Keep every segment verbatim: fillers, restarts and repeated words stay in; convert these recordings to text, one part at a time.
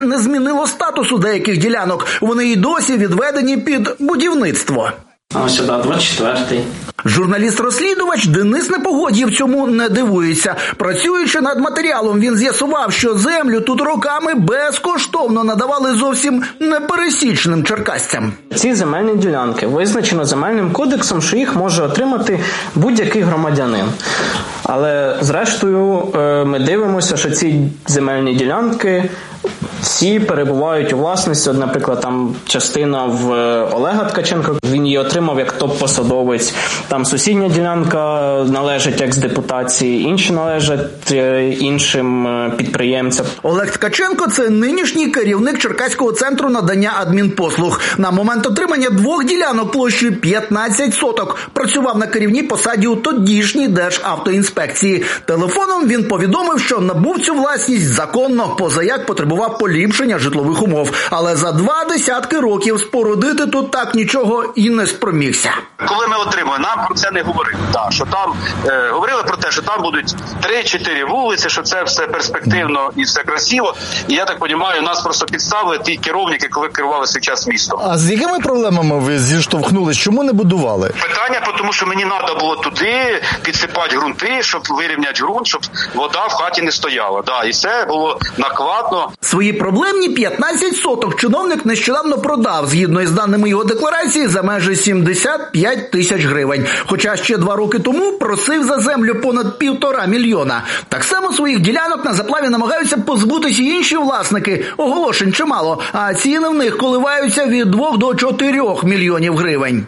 не змінило статусу деяких ділянок. Вони й досі відведені під будівництво. А ось сюди двадцять четвертий. Журналіст-розслідувач Денис Непогодів цьому не дивується. Працюючи над матеріалом, він з'ясував, що землю тут роками безкоштовно надавали зовсім непересічним черкасцям. Ці земельні ділянки визначено земельним кодексом, що їх може отримати будь-який громадянин. Але зрештою ми дивимося, що ці земельні ділянки всі перебувають у власності. От, наприклад, там частина в Олега Ткаченка, він її отримав як топ-посадовець. Там сусідня ділянка належить екс-депутації, інші належать іншим підприємцям. Олег Ткаченко – це нинішній керівник Черкаського центру надання адмінпослуг. На момент отримання двох ділянок площею п'ятнадцять соток працював на керівній посаді у тодішній Державтоінспекції. Телефоном він повідомив, що набув цю власність законно, позаяк потребував поліпшення житлових умов. Але за два десятки років спорудити тут так нічого і не спромігся. Коли ми отримали, нам про це не говорили. Так, що там е, говорили про те, що там будуть три-чотири вулиці, що це все перспективно і все красиво. І я так розумію, нас просто підставили ті керівники, коли керували свій час містом. А з якими проблемами ви зіштовхнулись? Чому не будували? Питання, тому що мені треба було туди підсипати ґрунти, щоб вирівняти ґрунт, щоб вода в хаті не стояла. Да, і це було накладно. Свої проблемні п'ятнадцять соток чиновник нещодавно продав, згідно із даними його декларації, за майже сімдесят п'ять тисяч гривень. Хоча ще два роки тому просив за землю понад півтора мільйона. Так само своїх ділянок на заплаві намагаються позбутися інші власники. Оголошень чимало, а ціни в них коливаються від двох до чотирьох мільйонів гривень.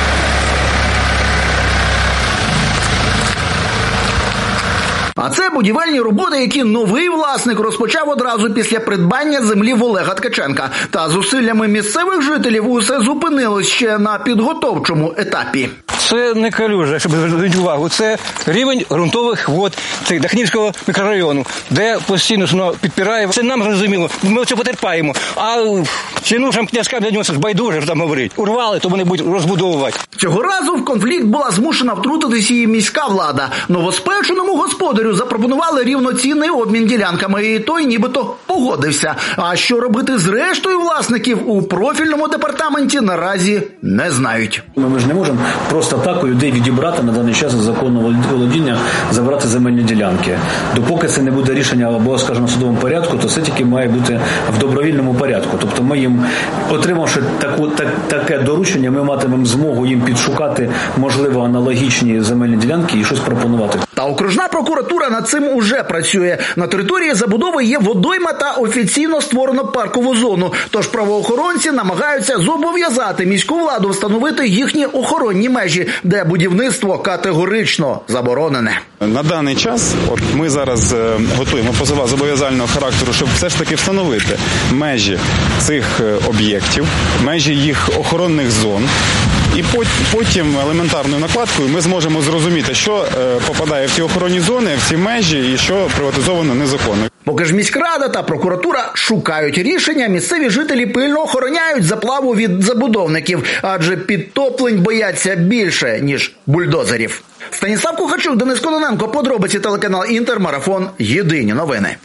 А це будівельні роботи, які новий власник розпочав одразу після придбання землі в Олега Ткаченка. Та зусиллями місцевих жителів усе зупинилось ще на підготовчому етапі. Це не калюжа, щоб звернути увагу. Це рівень ґрунтових вод Дахнівського мікрорайону, де постійно воно підпирає. Це нам зрозуміло. Ми це потерпаємо. А чинушам князькам для нього байдуже, що там говорить. Урвали, то вони будуть розбудовувати. Цього разу в конфлікт була змушена втрутитися і міська влада. Новоспеченому господарю запропонували рівноцінний обмін ділянками, і той нібито погодився. А що робити з рештою власників у профільному департаменті наразі не знають. Ми ж не можемо просто так у людей відібрати на даний час законного володіння, забрати земельні ділянки. Допоки це не буде рішення або, скажімо, в судовому порядку, то це тільки має бути в добровільному порядку. Тобто ми їм, отримавши таку, так, таке доручення, ми матимемо змогу їм підшукати, можливо, аналогічні земельні ділянки і щось пропонувати. Та окружна прокуратура над цим уже працює. На території забудови є водойма та офіційно створено паркову зону. Тож правоохоронці намагаються зобов'язати міську владу встановити їхні охоронні межі, де будівництво категорично заборонене. На даний час от ми зараз е, готуємо позова зобов'язального характеру, щоб все ж таки встановити межі цих е, об'єктів, межі їх охоронних зон. І потім елементарною накладкою ми зможемо зрозуміти, що попадає в ці охоронні зони, в ці межі і що приватизовано незаконно. Поки ж міськрада та прокуратура шукають рішення, місцеві жителі пильно охороняють заплаву від забудовників, адже підтоплень бояться більше, ніж бульдозерів. Станіслав Кухачук, Денис Кононенко, подробиці, телеканал Інтер, Марафон, Єдині новини.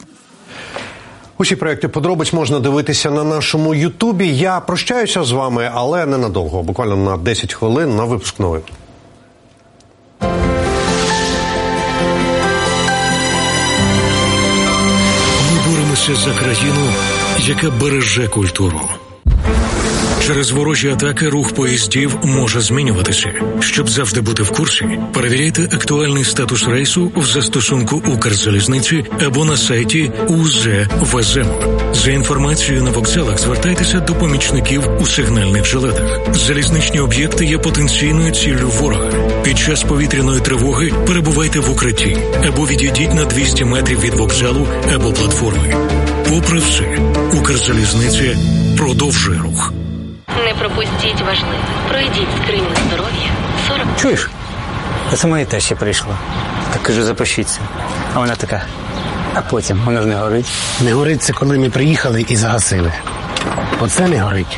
Усі проекти подробиць можна дивитися на нашому Ютубі. Я прощаюся з вами, але ненадовго, буквально на десять хвилин на випуск новин. Ми боремося за країну, яка береже культуру. Через ворожі атаки рух поїздів може змінюватися. Щоб завжди бути в курсі, перевіряйте актуальний статус рейсу в застосунку Укрзалізниці або на сайті у зет ве зет ем. За інформацією на вокзалах звертайтеся до помічників у сигнальних жилетах. Залізничні об'єкти є потенційною ціллю ворога. Під час повітряної тривоги перебувайте в укритті або відійдіть на двісті метрів від вокзалу або платформи. Попри все, Укрзалізниця продовжує рух. Не пропустіть важливе. Пройдіть скриню здоров'я. сорок. Чуєш? Це моя теща прийшла. Так кажу, запишіться. А вона така, а потім, воно ж не горить. Не горить це, коли ми приїхали і загасили. Оце не горить.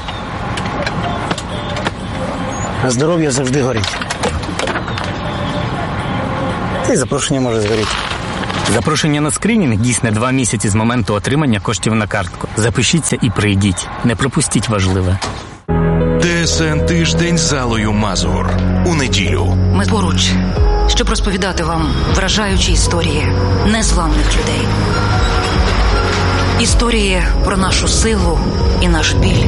А здоров'я завжди горить. І запрошення може згоріти. Запрошення на скринінг дійсне два місяці з моменту отримання коштів на картку. Запишіться і прийдіть. Не пропустіть важливе. ТСН «Тиждень з Аллою Мазур» у неділю. Ми поруч, щоб розповідати вам вражаючі історії незламних людей. Історії про нашу силу і наш біль.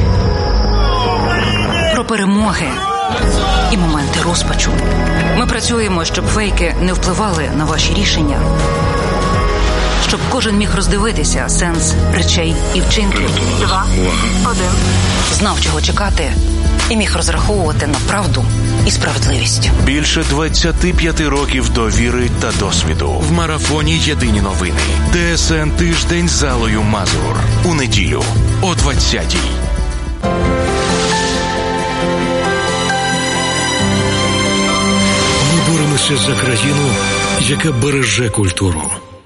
Про перемоги і моменти розпачу. Ми працюємо, щоб фейки не впливали на ваші рішення. Щоб кожен міг роздивитися сенс речей і вчинків. Два, один. Знав, чого чекати, і міг розраховувати на правду і справедливість. Більше двадцяти п'яти років довіри та досвіду. В марафоні «Єдині новини». ТСН «Тиждень з Аллою Мазур» у неділю о двадцятій. Ми боремося за країну, яка береже культуру.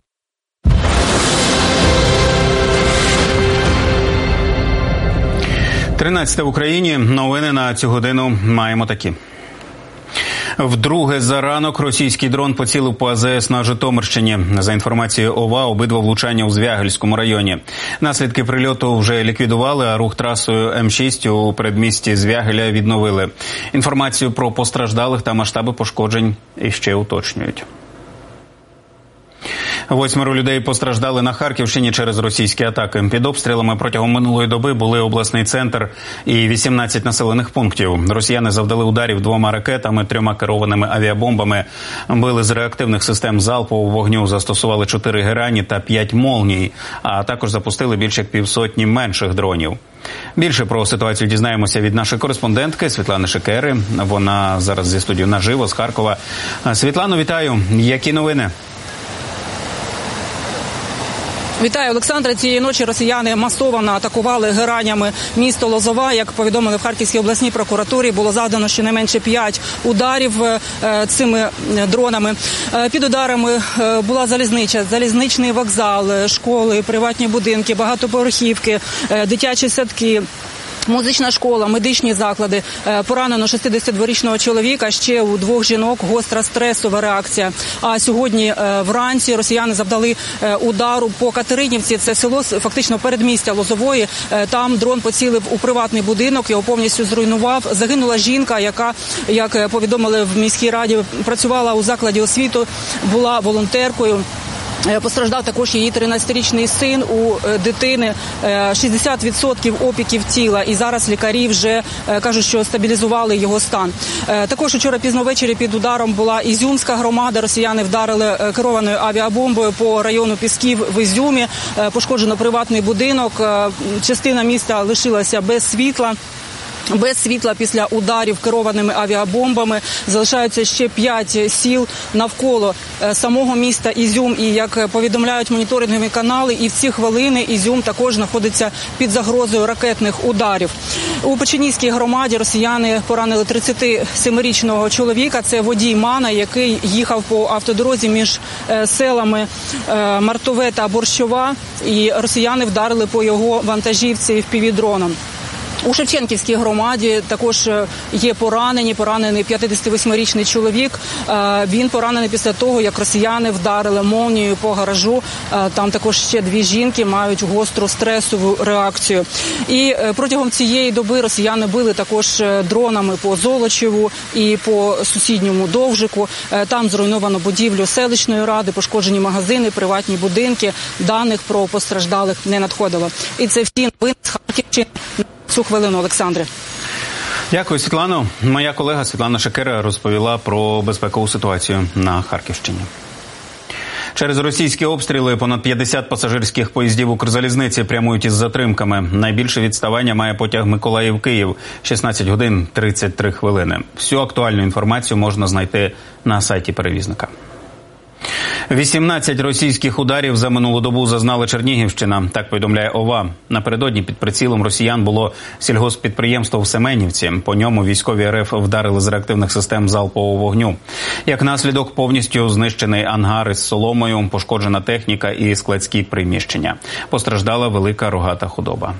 тринадцяте в Україні. Новини на цю годину маємо такі. Вдруге за ранок російський дрон поцілив по АЗС на Житомирщині. За інформацією ОВА, обидва влучання у Звягельському районі. Наслідки прильоту вже ліквідували, а рух трасою М шість у передмісті Звягеля відновили. Інформацію про постраждалих та масштаби пошкоджень іще уточнюють. Восьмеро людей постраждали на Харківщині через російські атаки. Під обстрілами протягом минулої доби були обласний центр і вісімнадцять населених пунктів. Росіяни завдали ударів двома ракетами, трьома керованими авіабомбами, били з реактивних систем залпового вогню, застосували чотири герані та п'ять молній, а також запустили більше як півсотні менших дронів. Більше про ситуацію дізнаємося від нашої кореспондентки Світлани Шекери. Вона зараз зі студією наживо з Харкова. Світлано, вітаю. Які новини? Вітаю, Олександре. Цієї ночі росіяни масово атакували геранями місто Лозова. Як повідомили в Харківській обласній прокуратурі, було завдано щонайменше п'ять ударів цими дронами. Під ударами була залізнича, залізничний вокзал, школи, приватні будинки, багатоповерхівки, дитячі садки. Музична школа, медичні заклади. Поранено шістдесятидворічного чоловіка, ще у двох жінок гостра стресова реакція. А сьогодні вранці росіяни завдали удару по Катеринівці. Це село, фактично передмістя Лозової. Там дрон поцілив у приватний будинок, його повністю зруйнував. Загинула жінка, яка, як повідомили в міській раді, працювала у закладі освіти, була волонтеркою. Постраждав також її тринадцятирічний син, у дитини шістдесят відсотків опіків тіла, і зараз лікарі вже кажуть, що стабілізували його стан. Також вчора пізно ввечері під ударом була Ізюмська громада. Росіяни вдарили керованою авіабомбою по району Пісків в Ізюмі. Пошкоджено приватний будинок, частина міста лишилася без світла. Без світла після ударів керованими авіабомбами. Залишаються ще п'ять сіл навколо самого міста Ізюм. І, як повідомляють моніторингові канали, і в ці хвилини Ізюм також знаходиться під загрозою ракетних ударів. У Печеніській громаді росіяни поранили тридцятисемирічного чоловіка. Це водій Мана, який їхав по автодорозі між селами Мартове та Борщова. І росіяни вдарили по його вантажівці еф пі ві-дроном. У Шевченківській громаді також є поранені, поранений п'ятдесятивосьмирічний чоловік. Він поранений після того, як росіяни вдарили молнією по гаражу. Там також ще дві жінки мають гостру стресову реакцію. І протягом цієї доби росіяни били також дронами по Золочеву і по сусідньому Довжику. Там зруйновано будівлю селищної ради, пошкоджені магазини, приватні будинки. Даних про постраждалих не надходило. І це всі новини з Харківщини. Цю хвилину, Олександре. Дякую, Світлано. Моя колега Світлана Шекера розповіла про безпекову ситуацію на Харківщині. Через російські обстріли понад п'ятдесят пасажирських поїздів Укрзалізниці прямують із затримками. Найбільше відставання має потяг Миколаїв-Київ – шістнадцять годин тридцять три хвилини. Всю актуальну інформацію можна знайти на сайті перевізника. вісімнадцять російських ударів за минулу добу зазнала Чернігівщина, так повідомляє ОВА. Напередодні під прицілом росіян було сільгосппідприємство в Семенівці. По ньому військові РФ вдарили з реактивних систем залпового вогню. Як наслідок, повністю знищений ангар із соломою, пошкоджена техніка і складські приміщення. Постраждала велика рогата худоба.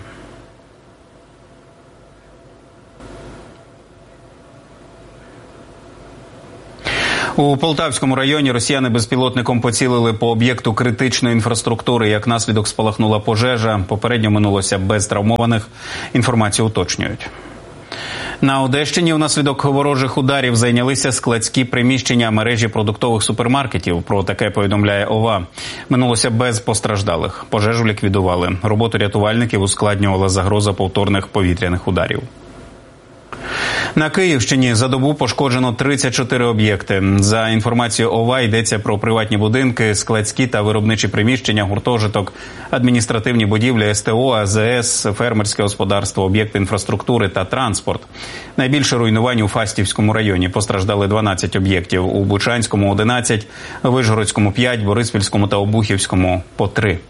У Полтавському районі росіяни безпілотником поцілили по об'єкту критичної інфраструктури. Як наслідок спалахнула пожежа. Попередньо минулося без травмованих. Інформацію уточнюють. На Одещині внаслідок ворожих ударів зайнялися складські приміщення мережі продуктових супермаркетів. Про таке повідомляє ОВА. Минулося без постраждалих. Пожежу ліквідували. Роботу рятувальників ускладнювала загроза повторних повітряних ударів. На Київщині за добу пошкоджено тридцять чотири об'єкти. За інформацією ОВА йдеться про приватні будинки, складські та виробничі приміщення, гуртожиток, адміністративні будівлі, СТО, АЗС, фермерське господарство, об'єкти інфраструктури та транспорт. Найбільше руйнувань у Фастівському районі. Постраждали дванадцять об'єктів. У Бучанському – одинадцять, Вишгородському – п'ять, Бориспільському та Обухівському – по три.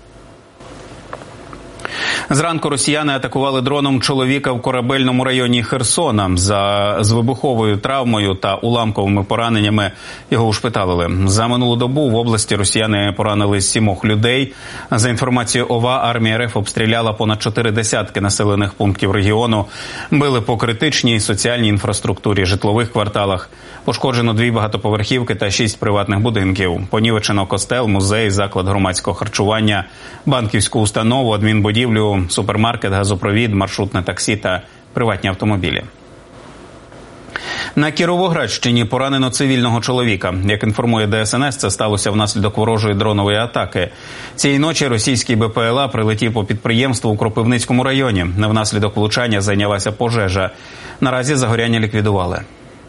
Зранку росіяни атакували дроном чоловіка в Корабельному районі Херсона. За, з вибуховою травмою та уламковими пораненнями його ушпиталили. За минулу добу в області росіяни поранили сімох людей. За інформацією ОВА, армія РФ обстріляла понад чотири десятки населених пунктів регіону. Били по критичній соціальній інфраструктурі, житлових кварталах. Пошкоджено дві багатоповерхівки та шість приватних будинків. Понівечено костел, музей, заклад громадського харчування, банківську установу, адмінбудівлю, супермаркет, газопровід, маршрутне таксі та приватні автомобілі. На Кіровоградщині поранено цивільного чоловіка. Як інформує ДСНС, це сталося внаслідок ворожої дронової атаки. Цієї ночі російський БПЛА прилетів по підприємству у Кропивницькому районі. Внаслідок влучання зайнялася пожежа. Наразі загоряння ліквідували.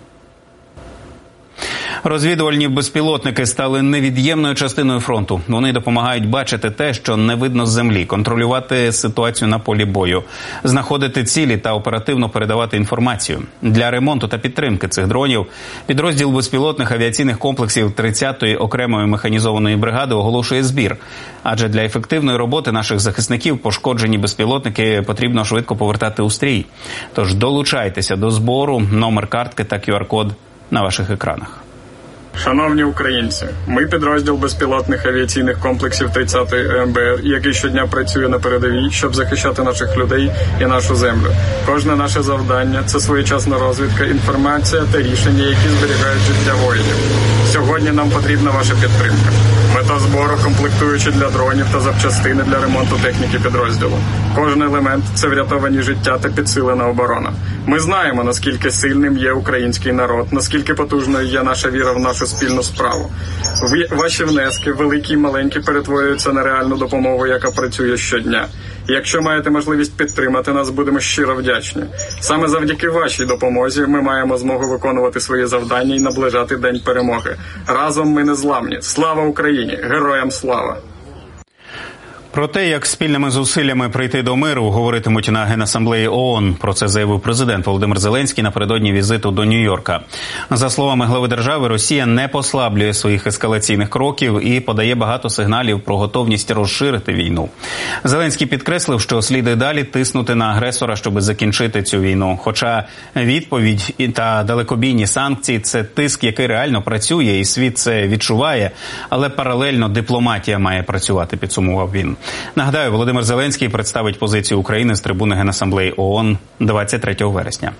Розвідувальні безпілотники стали невід'ємною частиною фронту. Вони допомагають бачити те, що не видно з землі, контролювати ситуацію на полі бою, знаходити цілі та оперативно передавати інформацію. Для ремонту та підтримки цих дронів підрозділ безпілотних авіаційних комплексів тридцятої окремої механізованої бригади оголошує збір. Адже для ефективної роботи наших захисників пошкоджені безпілотники потрібно швидко повертати у стрій. Тож долучайтеся до збору, номер картки та ку ар код на ваших екранах. Шановні українці, ми підрозділ безпілотних авіаційних комплексів тридцятої О Ем Бе Ер, який щодня працює на передовій, щоб захищати наших людей і нашу землю. Кожне наше завдання – це своєчасна розвідка, інформація та рішення, які зберігають життя воїнів. Сьогодні нам потрібна ваша підтримка. Мета збору – комплектуючі для дронів та запчастини для ремонту техніки підрозділу. Кожен елемент – це врятовані життя та підсилена оборона. Ми знаємо, наскільки сильним є український народ, наскільки потужною є наша віра в нашу спільну справу. Ваші внески, великі і маленькі, перетворюються на реальну допомогу, яка працює щодня. Якщо маєте можливість підтримати нас, будемо щиро вдячні. Саме завдяки вашій допомозі ми маємо змогу виконувати свої завдання і наближати День перемоги. Разом ми незламні. Слава Україні! Героям слава! Про те, як спільними зусиллями прийти до миру, говоритимуть на Генасамблеї ООН. Про це заявив президент Володимир Зеленський напередодні візиту до Нью-Йорка. За словами глави держави, Росія не послаблює своїх ескалаційних кроків і подає багато сигналів про готовність розширити війну. Зеленський підкреслив, що слід і далі тиснути на агресора, щоб закінчити цю війну. Хоча відповідь та далекобійні санкції – це тиск, який реально працює, і світ це відчуває, але паралельно дипломатія має працювати, підсумував він. Нагадаю, Володимир Зеленський представить позицію України з трибуни Генасамблеї ООН двадцять третього вересня.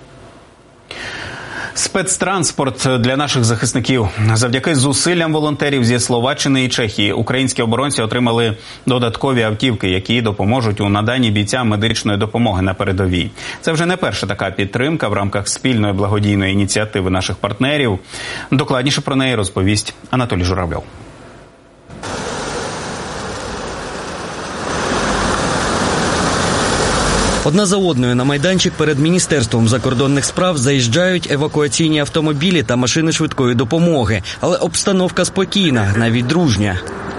Спецтранспорт для наших захисників. Завдяки зусиллям волонтерів зі Словаччини і Чехії українські оборонці отримали додаткові автівки, які допоможуть у наданні бійцям медичної допомоги на передовій. Це вже не перша така підтримка в рамках спільної благодійної ініціативи наших партнерів. Докладніше про неї розповість Анатолій Журавльов. Одна за одною на майданчик перед Міністерством закордонних справ заїжджають евакуаційні автомобілі та машини швидкої допомоги. Але обстановка спокійна, навіть дружня.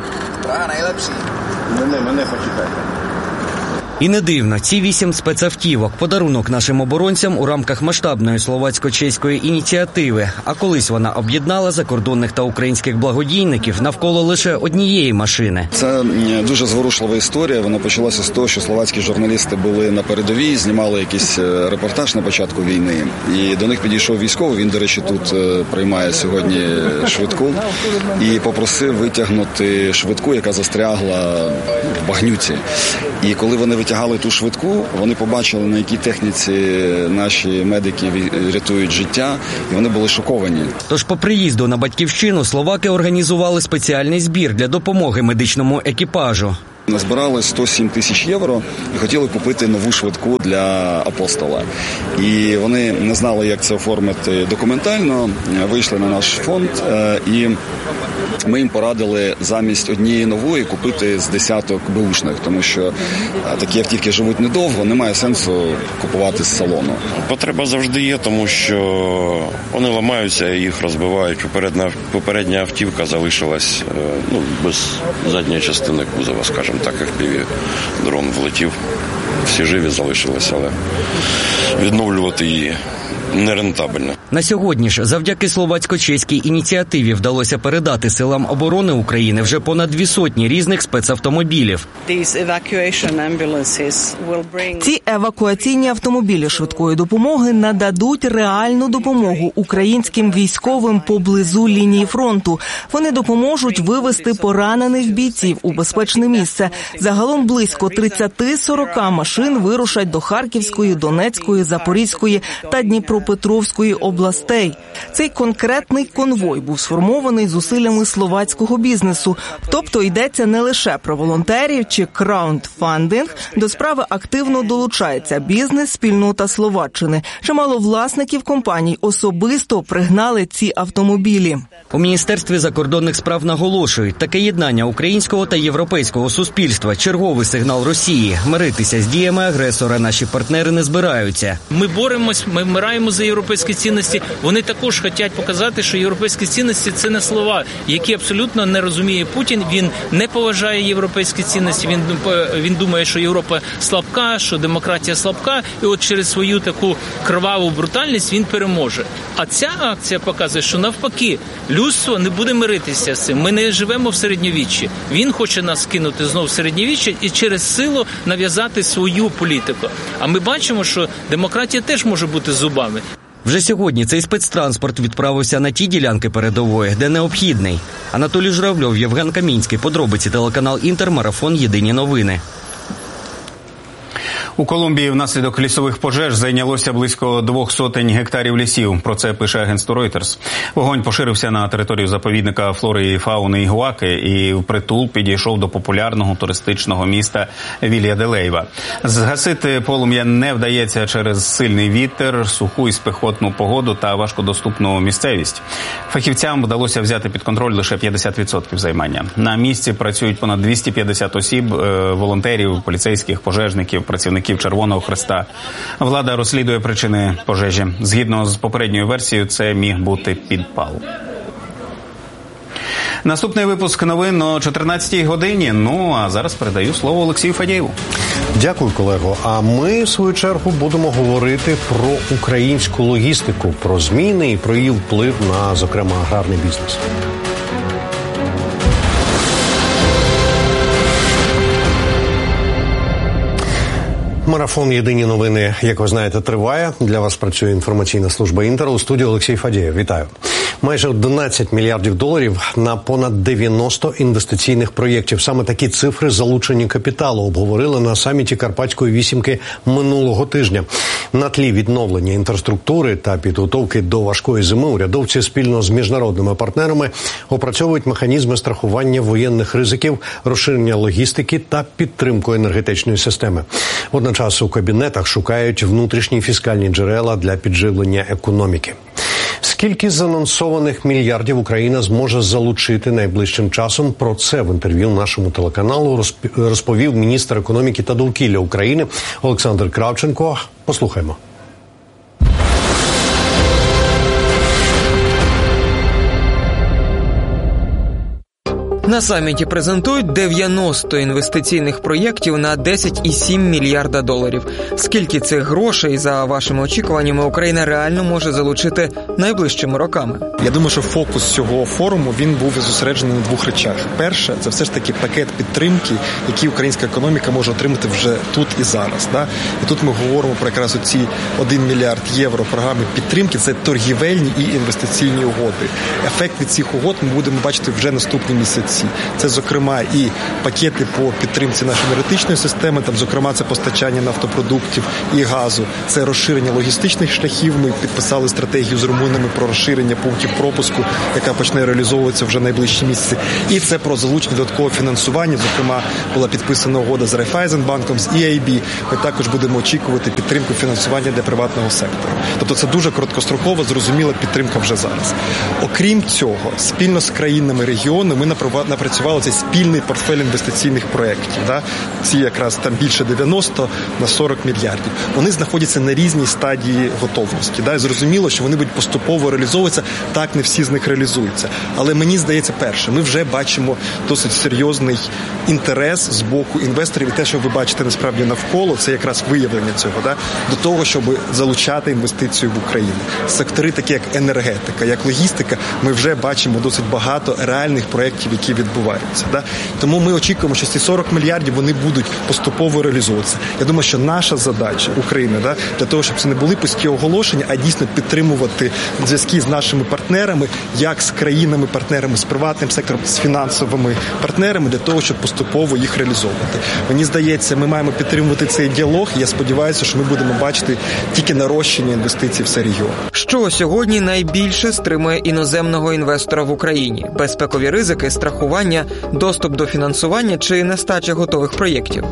Мене, мене почекайте. І не дивно, ці вісім спецавтівок – подарунок нашим оборонцям у рамках масштабної словацько-чеської ініціативи. А колись вона об'єднала закордонних та українських благодійників навколо лише однієї машини. Це дуже зворушлива історія. Вона почалася з того, що словацькі журналісти були на передовій, знімали якийсь репортаж на початку війни. І до них підійшов військовий, він, до речі, тут приймає сьогодні швидку, і попросив витягнути швидку, яка застрягла в багнюці. І коли вони витягали ту швидку, вони побачили, на якій техніці наші медики рятують життя, і вони були шоковані. Тож по приїзду на батьківщину словаки організували спеціальний збір для допомоги медичному екіпажу. Назбирали сто сім тисяч євро і хотіли купити нову швидку для Апостола. І вони не знали, як це оформити документально, вийшли на наш фонд і ми їм порадили замість однієї нової купити з десяток беушних, тому що такі автівки живуть недовго, немає сенсу купувати з салону. Потреба завжди є, тому що вони ламаються і їх розбивають. Попередня, попередня автівка залишилась ну, без задньої частини кузова, скажімо так, як піві дрон влетів. Всі живі залишилися, але відновлювати її нерентабельно. На сьогодні ж завдяки словацько-чеській ініціативі вдалося передати силам оборони України вже понад дві сотні різних спецавтомобілів. Ці евакуаційні автомобілі швидкої допомоги нададуть реальну допомогу українським військовим поблизу лінії фронту. Вони допоможуть вивезти поранених бійців у безпечне місце. Загалом близько тридцять-сорок машин вирушать до Харківської, Донецької, Запорізької та Дніпропетровської областей. Цей конкретний конвой був сформований зусиллями словацького бізнесу. Тобто йдеться не лише про волонтерів чи краундфандинг. До справи активно долучається бізнес, спільнота Словаччини. Чимало власників компаній особисто пригнали ці автомобілі. У Міністерстві закордонних справ наголошують, таке єднання українського та європейського суспільства – черговий сигнал Росії. Миритися з діями агресора наші партнери не збираються. Ми боремось, ми вмираємо за європейські цінності. Вони також хочуть показати, що європейські цінності – це не слова, які абсолютно не розуміє Путін. Він не поважає європейські цінності, він, він думає, що Європа слабка, що демократія слабка, і от через свою таку криваву брутальність він переможе. А ця акція показує, що навпаки, людство не буде миритися з цим. Ми не живемо в середньовіччі. Він хоче нас кинути знову в середньовіччя і через силу нав'язати свою політику. А ми бачимо, що демократія теж може бути зубами. Вже сьогодні цей спецтранспорт відправився на ті ділянки передової, де необхідний. Анатолій Журавльов, Євген Камінський. Подробиці телеканал «Інтер», марафон «Єдині новини». У Колумбії внаслідок лісових пожеж зайнялося близько двох сотень гектарів лісів. Про це пише агентство Reuters. Вогонь поширився на територію заповідника флори і фауни Ігуаки і впритул підійшов до популярного туристичного міста Вілья-де-Лейва. Згасити полум'я не вдається через сильний вітер, суху і спекотну погоду та важкодоступну місцевість. Фахівцям вдалося взяти під контроль лише п'ятдесят відсотків займання. На місці працюють понад двісті п'ятдесят осіб, волонтерів, поліцейських, пожежників, працівників Червоного Хреста. Влада розслідує причини пожежі. Згідно з попередньою версією, це міг бути підпал. Наступний випуск новин о чотирнадцятій годині. Ну, а зараз передаю слово Олексію Фадєєву. Дякую, колего. А ми, в свою чергу, будемо говорити про українську логістику, про зміни і про її вплив на, зокрема, аграрний бізнес. Марафон «Єдині новини», як ви знаєте, триває. Для вас працює інформаційна служба «Інтер». У студії Олексій Фадєєв. Вітаю. Майже одинадцять мільярдів доларів на понад дев'яносто інвестиційних проєктів. Саме такі цифри залучення капіталу обговорили на саміті Карпатської вісімки минулого тижня. На тлі відновлення інфраструктури та підготовки до важкої зими урядовці спільно з міжнародними партнерами опрацьовують механізми страхування воєнних ризиків, розширення логістики та підтримку енергетичної системи. Водночас у кабінетах шукають внутрішні фіскальні джерела для підживлення економіки. Скільки з анонсованих мільярдів Україна зможе залучити найближчим часом? Про це в інтерв'ю нашому телеканалу розповів міністр економіки та довкілля України Олександр Кравченко. Послухаймо. На саміті презентують дев'яносто інвестиційних проєктів на десять цілих сім мільярда доларів. Скільки цих грошей, за вашими очікуваннями, Україна реально може залучити найближчими роками? Я думаю, що фокус цього форуму, він був зосереджений на двох речах. Перше, це все ж таки пакет підтримки, який українська економіка може отримати вже тут і зараз. Да? І тут ми говоримо про якраз оці один мільярд євро програми підтримки, це торгівельні і інвестиційні угоди. Ефект від цих угод ми будемо бачити вже наступні місяці. інвестицій. Це, зокрема, і пакети по підтримці нашої енергетичної системи, там, зокрема, це постачання нафтопродуктів і газу, це розширення логістичних шляхів. Ми підписали стратегію з румунами про розширення пунктів пропуску, яка почне реалізовуватися вже найближчі місяці. І це про залучення додаткового фінансування. Зокрема, була підписана угода з Райфайзенбанком, з і ей бі. Ми також будемо очікувати підтримку фінансування для приватного сектору. Тобто це дуже короткострокова, зрозуміла підтримка вже зараз. Окрім цього, спільно з країнами регіону ми напрацювали цей спільний портфель інвестиційних проєктів. Да? Ці якраз там більше дев'яносто на сорок мільярдів. Вони знаходяться на різній стадії готовності. Да? І зрозуміло, що вони будуть поступово реалізовуватися. Так, не всі з них реалізуються. Але мені здається, перше, ми вже бачимо досить серйозний інтерес з боку інвесторів. І те, що ви бачите насправді навколо, це якраз виявлення цього, да? До того, щоб залучати інвестицію в Україну. Сектори такі, як енергетика, як логістика, ми вже бачимо досить багато реальних проєктів, які відбуваються. Да? Тому ми очікуємо, що ці сорок мільярдів, вони будуть поступово реалізовуватися. Я думаю, що наша задача України, да, для того, щоб це не були пусті оголошення, а дійсно підтримувати зв'язки з нашими партнерами, як з країнами-партнерами, з приватним сектором, з фінансовими партнерами, для того, щоб поступово їх реалізовувати. Мені здається, ми маємо підтримувати цей діалог, і я сподіваюся, що ми будемо бачити тільки нарощення інвестицій в цей регіон. Що сьогодні найбільше стримує іноземного інвестора в Україні? Безпекові ризики, страхування, доступ до фінансування чи нестача готових проєктів?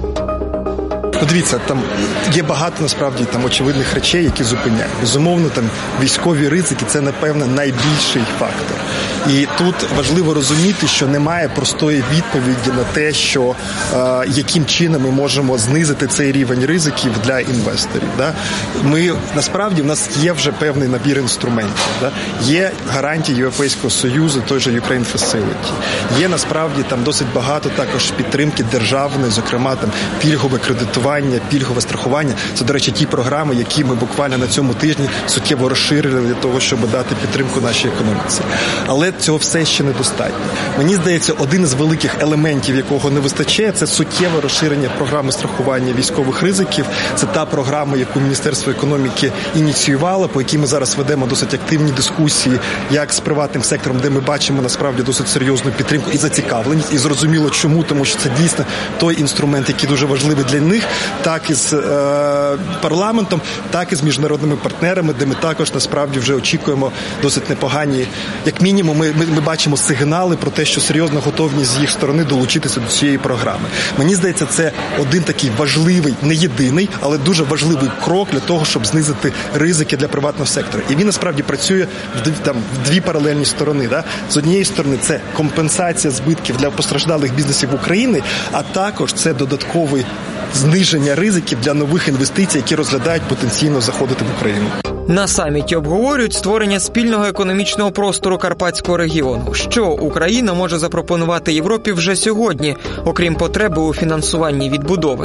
Подивіться, там є багато, насправді, там очевидних речей, які зупиняють. Безумовно, там військові ризики – це, напевно, найбільший фактор. І тут важливо розуміти, що немає простої відповіді на те, що е, яким чином ми можемо знизити цей рівень ризиків для інвесторів. Да? Ми, насправді, в нас є вже певний набір інструментів. Да? Є гарантії Європейського Союзу, той же Ukraine Facility. Є, насправді, там досить багато також підтримки державної, зокрема, там пільгове кредитування, пільгове страхування. Це, до речі, ті програми, які ми буквально на цьому тижні суттєво розширили для того, щоб дати підтримку нашій економіці. Але цього все ще недостатньо. Мені здається, один із великих елементів, якого не вистачає, це суттєве розширення програми страхування військових ризиків. Це та програма, яку Міністерство економіки ініціювало, по якій ми зараз ведемо досить активні дискусії, як з приватним сектором, де ми бачимо насправді досить серйозну підтримку і зацікавленість. І зрозуміло чому, тому що це дійсно той інструмент, який дуже важливий для них, так і з е, парламентом, так і з міжнародними партнерами, де ми також насправді вже очікуємо досить непогані, як мінімум, ми, ми, ми бачимо сигнали про те, що серйозна готовність з їх сторони долучитися до цієї програми. Мені здається, це один такий важливий, не єдиний, але дуже важливий крок для того, щоб знизити ризики для приватного сектора. І він насправді працює в, там, в дві паралельні сторони. Да? З однієї сторони, це компенсація збитків для постраждалих бізнесів України, а також це додатковий зниження ризиків для нових інвестицій, які розглядають потенційно заходити в Україну. На саміті обговорюють створення спільного економічного простору Карпатського регіону. Що Україна може запропонувати Європі вже сьогодні, окрім потреби у фінансуванні відбудови?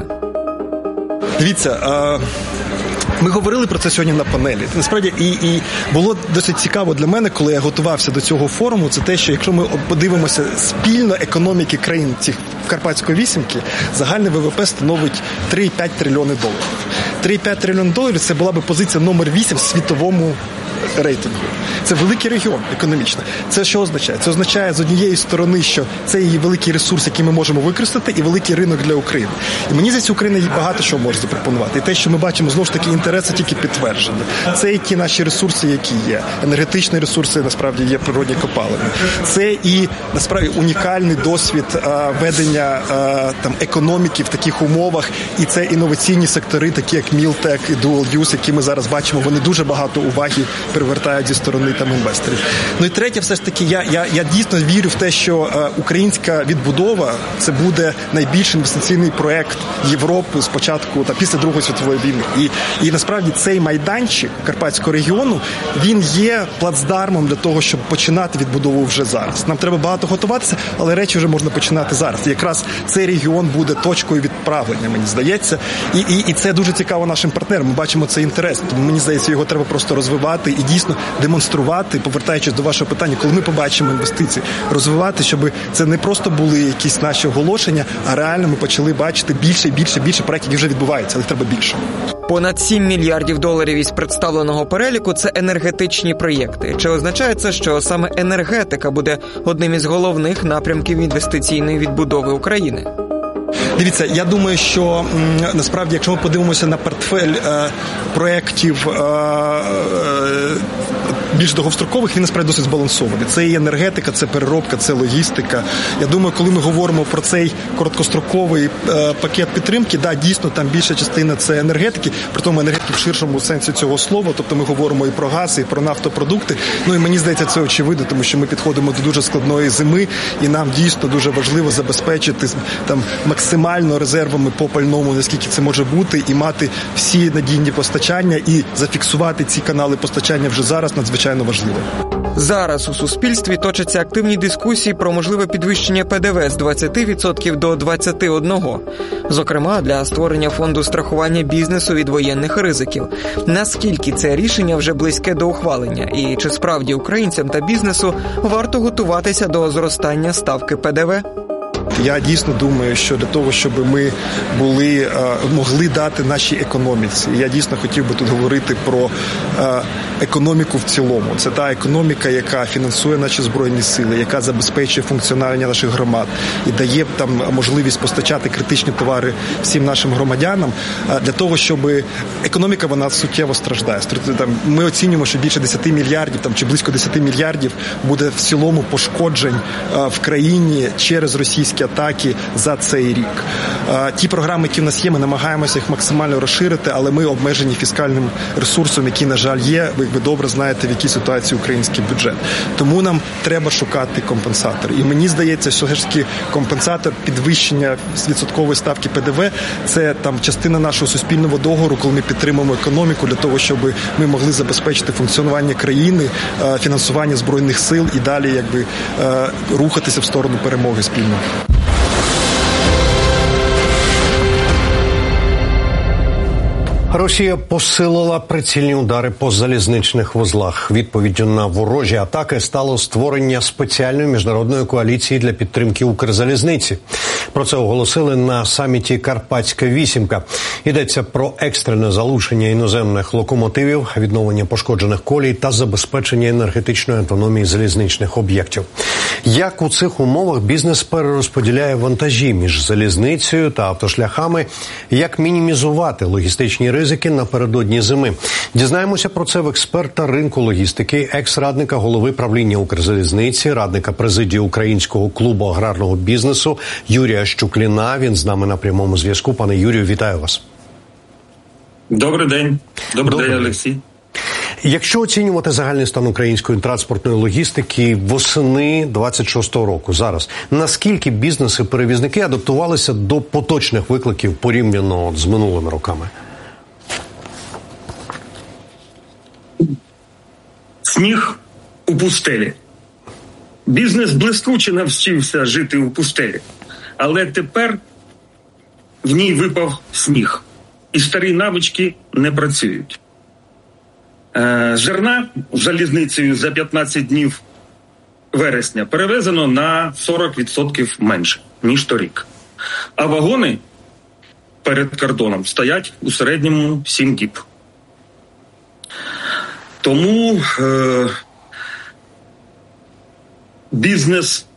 Дивіться, ми говорили про це сьогодні на панелі. Насправді, і, і було досить цікаво для мене, коли я готувався до цього форуму, це те, що якщо ми подивимося спільно економіки країн цих Карпатської вісімки, загальний ВВП становить три цілих п'ять трильйони доларів. три цілих п'ять трильйони доларів – це була би позиція номер вісім в світовому рейтингу. Це великий регіон економічно. Це що означає? Це означає, з однієї сторони, що це її великий ресурс, який ми можемо використати, і великий ринок для України. І мені здається, Україна їй багато що може запропонувати. І те, що ми бачимо, знову ж таки, інтереси тільки підтверджені. Це і ті наші ресурси, які є. Енергетичні ресурси, насправді, є природні копалини. Це і, насправді, унікальний досвід а, ведення а, там, економіки в таких умовах. І це інноваційні сектори, такі як Мілтек і Dual Use, які ми зараз бачимо. Вони дуже багато уваги привертають зі сторони там інвесторів. Ну і третє, все ж таки, я, я, я дійсно вірю в те, що е, українська відбудова – це буде найбільший інвестиційний проект Європи з початку, та після Другої світової війни. І, і насправді цей майданчик Карпатського регіону, він є плацдармом для того, щоб починати відбудову вже зараз. Нам треба багато готуватися, але речі вже можна починати зараз. І якраз цей регіон буде точкою відправлення, мені здається. І, і, і це дуже цікаво нашим партнерам. Ми бачимо цей інтерес. Тому, мені здається, його треба просто розвивати і дійсно демонструвати, повертаючись до вашого питання, коли ми побачимо інвестиції, розвивати, щоб це не просто були якісь наші оголошення, а реально ми почали бачити більше і більше, більше проєктів, які вже відбуваються, але треба більше. Понад сім мільярдів доларів із представленого переліку – це енергетичні проєкти. Чи означає це, що саме енергетика буде одним із головних напрямків інвестиційної відбудови України? Дивіться, я думаю, що м, насправді, якщо ми подивимося на портфель е, проєктів е, е, більш довгострокових, він насправді досить збалансований. Це і енергетика, це переробка, це логістика. Я думаю, коли ми говоримо про цей короткостроковий е, пакет підтримки, да, дійсно, там більша частина це енергетики, при тому енергетики в ширшому сенсі цього слова, тобто ми говоримо і про газ, і про нафтопродукти. Ну і мені здається, це очевидно, тому що ми підходимо до дуже складної зими, і нам дійсно дуже важливо забезпечити там максимально резервами по пальному, наскільки це може бути, і мати всі надійні постачання, і зафіксувати ці канали постачання вже зараз надзвичайно важливо. Зараз у суспільстві точаться активні дискусії про можливе підвищення Пе Де Ве з двадцяти відсотків до двадцяти одного відсотка. Зокрема, для створення фонду страхування бізнесу від воєнних ризиків. Наскільки це рішення вже близьке до ухвалення? І чи справді українцям та бізнесу варто готуватися до зростання ставки Пе Де Ве? Я дійсно думаю, що для того, щоб ми були, могли дати нашій економіці, я дійсно хотів би тут говорити про економіку в цілому. Це та економіка, яка фінансує наші Збройні Сили, яка забезпечує функціонування наших громад і дає там можливість постачати критичні товари всім нашим громадянам. Для того, щоб економіка, вона суттєво страждає. Ми оцінюємо, що більше десяти мільярдів там, чи близько десяти мільярдів буде в цілому пошкоджень в країні через російські атаки за цей рік. Ті програми, які в нас є, ми намагаємося їх максимально розширити, але ми обмежені фіскальним ресурсом, який, на жаль, є. Ви, ви добре знаєте, в якій ситуації український бюджет. Тому нам треба шукати компенсатор. І мені здається, що все ж таки компенсатор підвищення відсоткової ставки Пе Де Ве – це там частина нашого суспільного договору, коли ми підтримуємо економіку для того, щоб ми могли забезпечити функціонування країни, фінансування Збройних сил і далі якби рухатися в сторону перемоги спільно. Росія посилила прицільні удари по залізничних вузлах. Відповіддю на ворожі атаки стало створення спеціальної міжнародної коаліції для підтримки Укрзалізниці. Про це оголосили на саміті «Карпатська вісімка». Йдеться про екстрене залучення іноземних локомотивів, відновлення пошкоджених колій та забезпечення енергетичної автономії залізничних об'єктів. Як у цих умовах бізнес перерозподіляє вантажі між залізницею та автошляхами, як мінімізувати логістичні ризики напередодні зими. Дізнаємося про це в експерта ринку логістики, екс-радника голови правління Укрзалізниці, радника президії Українського клубу аграрного бізнесу Юрія Щукліна. Він з нами на прямому зв'язку. Пане Юрію, вітаю вас. Добрий день. Добрий, Добрий день, Олексій. Якщо оцінювати загальний стан української транспортної логістики восени двадцять шостого року, зараз, наскільки бізнеси-перевізники адаптувалися до поточних викликів порівняно з минулими роками? Сніг у пустелі. Бізнес блискуче навчився жити у пустелі. Але тепер в ній випав сніг. І старі навички не працюють. Зерна залізницею за п'ятнадцять днів вересня перевезено на сорок відсотків менше, ніж торік. А вагони перед кордоном стоять у середньому сім діб. Тому е, бізнес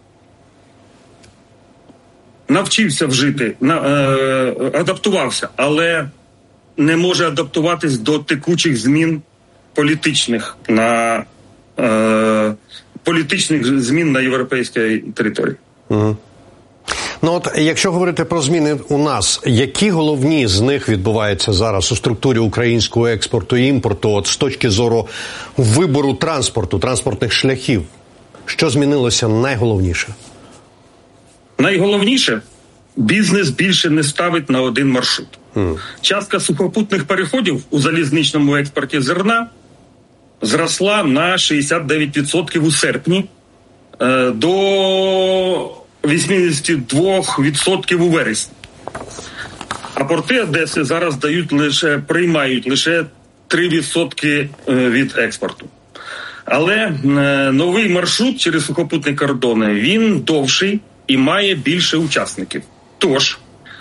навчився вжити, на, е, адаптувався, але не може адаптуватись до текучих змін політичних на е, політичних змін на європейській території. Угу. Ну от, якщо говорити про зміни у нас, які головні з них відбуваються зараз у структурі українського експорту і імпорту, от з точки зору вибору транспорту, транспортних шляхів? Що змінилося найголовніше? Найголовніше – бізнес більше не ставить на один маршрут. Mm. Частка сухопутних переходів у залізничному експорті зерна зросла на шістдесят дев'ять відсотків у серпні е, до вісімдесят два відсотки у вересні. А порти Одеси зараз дають лише, приймають лише три відсотки від експорту. Але е, новий маршрут через сухопутні кордони, він довший і має більше учасників. Тож,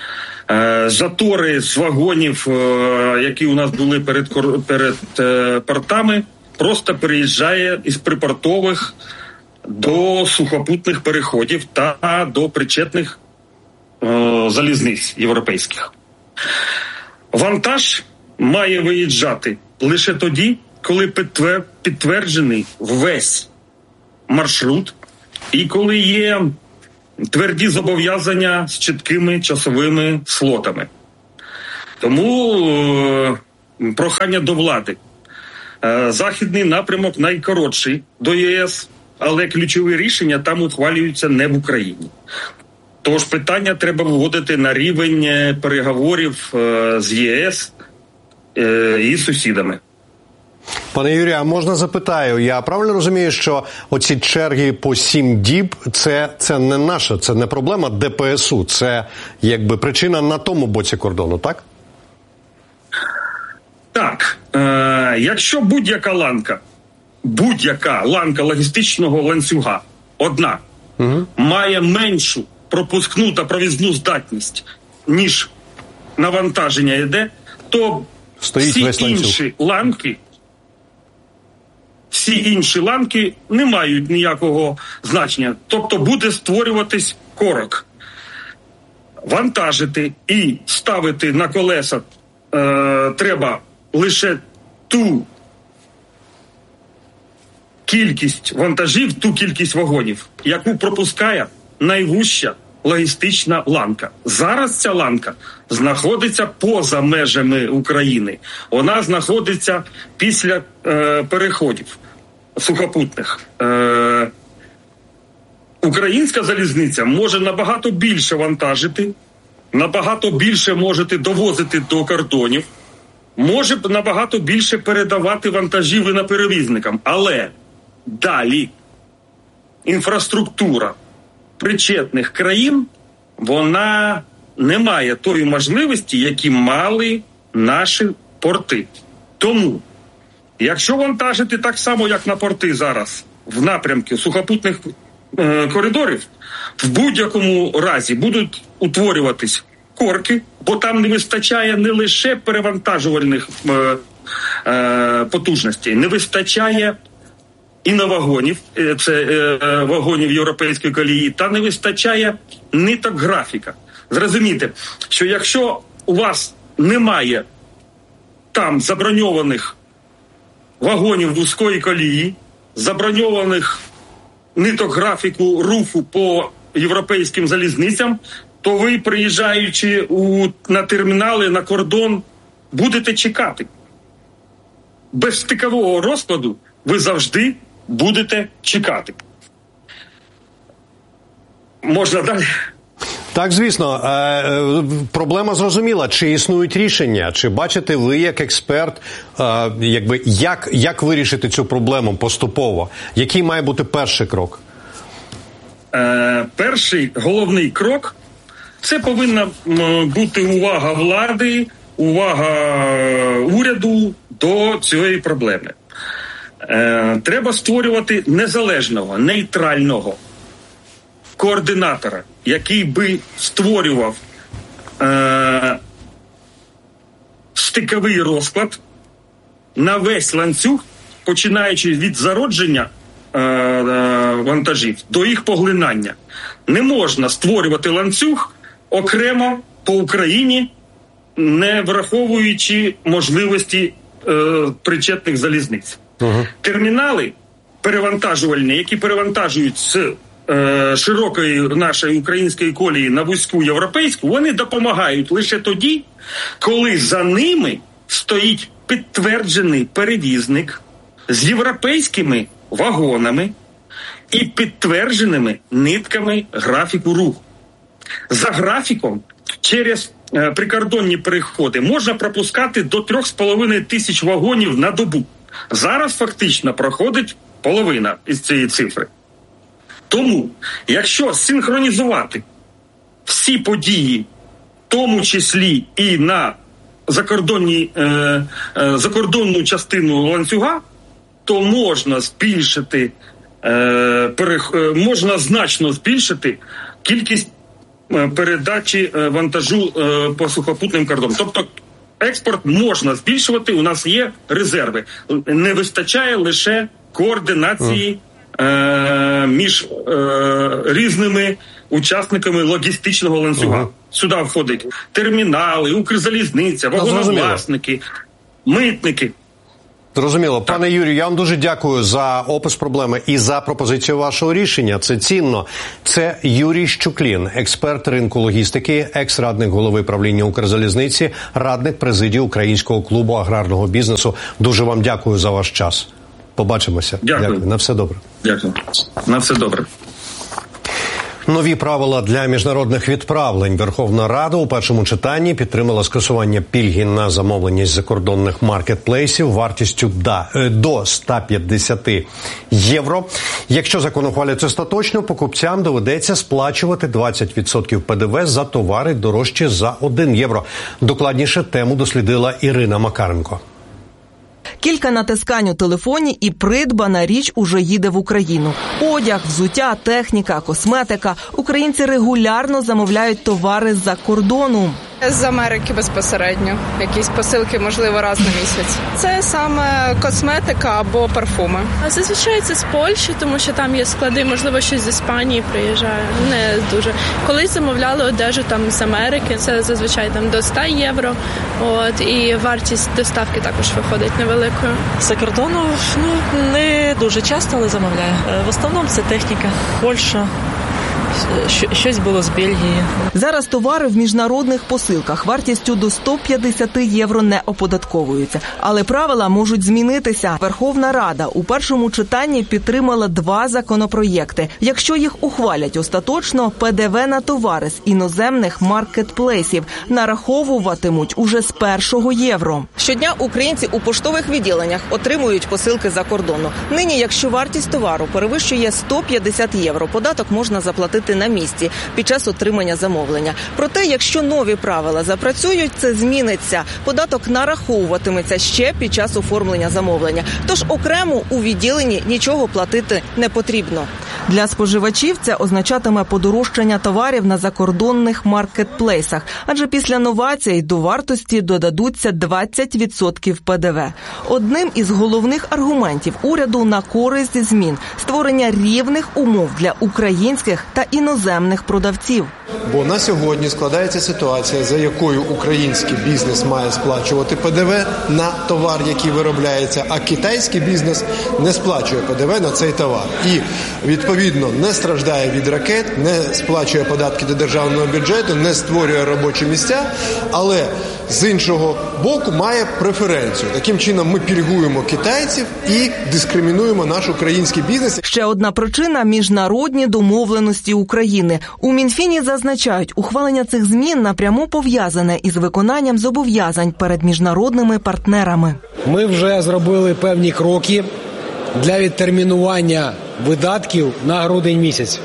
Е, затори з вагонів, е, які у нас були перед, перед е, портами, просто переїжджає із припортових до сухопутних переходів та до причетних е, залізниць європейських. Вантаж має виїжджати лише тоді, коли підтвер, підтверджений весь маршрут і коли є тверді зобов'язання з чіткими часовими слотами. Тому е, прохання до влади. Е, західний напрямок найкоротший до ЄС, але ключові рішення там ухвалюються не в Україні. Тож питання треба виводити на рівень переговорів е, з ЄС е, і сусідами. Пане Юрію, а можна запитаю, я правильно розумію, що оці черги по сім діб, це, це не наша, це не проблема ДПСУ, це якби причина на тому боці кордону, так? Так, е, якщо будь-яка ланка, будь-яка ланка логістичного ланцюга, одна, угу. має меншу пропускну та провізну здатність, ніж навантаження йде, то Стоїть всі інші ланки Всі інші ланки не мають ніякого значення. Тобто буде створюватись корок. Вантажити і ставити на колеса е, треба лише ту кількість вантажів, ту кількість вагонів, яку пропускає найвужча логістична ланка. Зараз ця ланка знаходиться поза межами України. Вона знаходиться після е, переходів сухопутних. Е, Українська залізниця може набагато більше вантажити, набагато більше можете довозити до кордонів, може набагато більше передавати вантажів і на перевізникам. Але далі інфраструктура причетних країн, вона не має тої можливості, які мали наші порти. Тому, якщо вантажити так само, як на порти зараз, в напрямку сухопутних е, коридорів, в будь-якому разі будуть утворюватись корки, бо там не вистачає не лише перевантажувальних е, е, потужностей, не вистачає і на вагонів, це е, вагонів європейської колії, та не вистачає ниток графіка. Зрозумійте, що якщо у вас немає там заброньованих вагонів вузької колії, заброньованих ниток графіку руху по європейським залізницям, то ви, приїжджаючи у, на термінали, на кордон, будете чекати. Без стикового розкладу ви завжди будете чекати. Можна далі? Так, звісно. Е, проблема зрозуміла. Чи існують рішення? Чи бачите ви, як експерт, е, якби, як, як вирішити цю проблему поступово? Який має бути перший крок? Е, перший головний крок – це повинна бути увага влади, увага уряду до цієї проблеми. Е, треба створювати незалежного, нейтрального координатора, який би створював е, стиковий розклад на весь ланцюг, починаючи від зародження е, е, вантажів до їх поглинання. Не можна створювати ланцюг окремо по Україні, не враховуючи можливості е, причетних залізниць. Uh-huh. Термінали перевантажувальні, які перевантажують з е, широкої нашої української колії на вузьку європейську, вони допомагають лише тоді, коли за ними стоїть підтверджений перевізник з європейськими вагонами і підтвердженими нитками графіку руху. За графіком через е, прикордонні переходи можна пропускати до трьох з половиною тисяч вагонів на добу. Зараз фактично проходить половина із цієї цифри. Тому, якщо синхронізувати всі події, в тому числі і на закордонні, е, е, закордонну частину ланцюга, то можна збільшити, е, перех, е, можна значно збільшити кількість передачі вантажу по сухопутним кордонам. Тобто експорт можна збільшувати, у нас є резерви. Не вистачає лише координації е, між е, різними учасниками логістичного ланцюга. Uh-huh. Сюди входять термінали, Укрзалізниця, вагоновласники, митники. Зрозуміло. Пане Юрію, я вам дуже дякую за опис проблеми і за пропозицію вашого рішення. Це цінно. Це Юрій Щуклін, експерт ринку логістики, екс-радник голови правління Укрзалізниці, радник президії Українського клубу аграрного бізнесу. Дуже вам дякую за ваш час. Побачимося. Дякую. Дякую. На все добре. Дякую. На все добре. Нові правила для міжнародних відправлень. Верховна Рада у першому читанні підтримала скасування пільги на замовлення з закордонних маркетплейсів вартістю до ста п'ятдесят євро. Якщо закон ухвалять остаточно, покупцям доведеться сплачувати двадцять відсотків ПДВ за товари дорожчі за один євро. Докладніше тему дослідила Ірина Макаренко. Кілька натискань у телефоні і придбана річ уже їде в Україну. Одяг, взуття, техніка, косметика. Українці регулярно замовляють товари з-за кордону. З Америки безпосередньо. Якісь посилки, можливо, раз на місяць. Це саме косметика або парфуми. А зазвичай це з Польщі, тому що там є склади, можливо, щось з Іспанії приїжджає. Не дуже. Колись замовляли одежу там з Америки, це зазвичай там до ста євро. От, і вартість доставки також виходить невеликою. За кордону, ну, не дуже часто, але замовляю. В основному це техніка, Польща. Щось було з Бельгії. Зараз товари в міжнародних посилках вартістю до ста п'ятдесят євро не оподатковуються. Але правила можуть змінитися. Верховна Рада у першому читанні підтримала два законопроєкти. Якщо їх ухвалять остаточно, ПДВ на товари з іноземних маркетплейсів нараховуватимуть уже з першого євро. Щодня українці у поштових відділеннях отримують посилки за кордону. Нині, якщо вартість товару перевищує сто п'ятдесят євро, податок можна заплатити на місці під час отримання замовлення. Проте, якщо нові правила запрацюють, це зміниться. Податок нараховуватиметься ще під час оформлення замовлення. Тож окремо у відділенні нічого платити не потрібно. Для споживачів це означатиме подорожчання товарів на закордонних маркетплейсах, адже після новацій до вартості додадуться двадцять відсотків ПДВ. Одним із головних аргументів уряду на користь змін – створення рівних умов для українських та іноземних продавців. Бо на сьогодні складається ситуація, за якою український бізнес має сплачувати ПДВ на товар, який виробляється, а китайський бізнес не сплачує ПДВ на цей товар. І, відповідно, не страждає від ракет, не сплачує податки до державного бюджету, не створює робочі місця, але з іншого боку має преференцію. Таким чином ми пільгуємо китайців і дискримінуємо наш український бізнес. Ще одна причина – міжнародні домовленості України. У Мінфіні зазначають, ухвалення цих змін напряму пов'язане із виконанням зобов'язань перед міжнародними партнерами. Ми вже зробили певні кроки для відтермінування видатків на грудень місяць.